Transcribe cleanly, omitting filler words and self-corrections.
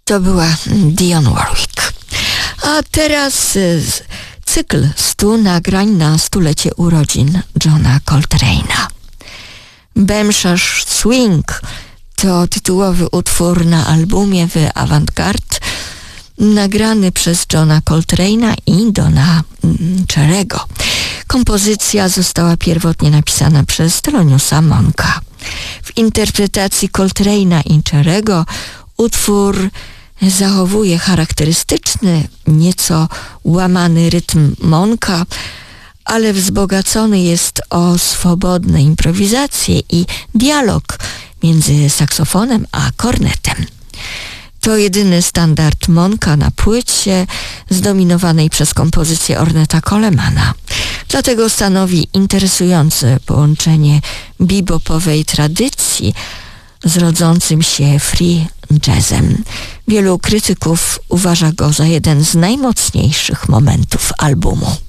To była Dionne Warwick. A teraz cykl 100 nagrań na stulecie urodzin Johna Coltrane'a. Bemshash Swing to tytułowy utwór na albumie The Avantgarde, nagrany przez Johna Coltrane'a i Dona Cherry'ego. Kompozycja została pierwotnie napisana przez Theloniousa Monka. W interpretacji Coltrane'a i Cherry'ego utwór zachowuje charakterystyczny, nieco łamany rytm Monka, ale wzbogacony jest o swobodne improwizacje i dialog między saksofonem a kornetem. To jedyny standard Monka na płycie zdominowanej przez kompozycję Ornetta Colemana. Dlatego stanowi interesujące połączenie bebopowej tradycji z rodzącym się free jazzem. Wielu krytyków uważa go za jeden z najmocniejszych momentów albumu.